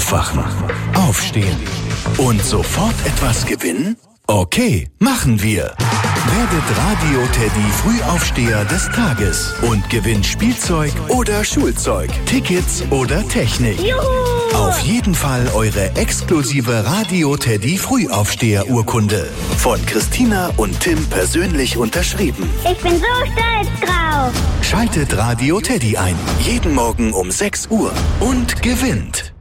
Aufwachen, aufstehen und sofort etwas gewinnen? Okay, machen wir. Werdet Radio Teddy Frühaufsteher des Tages und gewinnt Spielzeug oder Schulzeug, Tickets oder Technik. Juhu! Auf jeden Fall eure exklusive Radio Teddy Frühaufsteher-Urkunde. Von Christina und Tim persönlich unterschrieben. Ich bin so stolz drauf. Schaltet Radio Teddy ein. Jeden Morgen um 6 Uhr und gewinnt.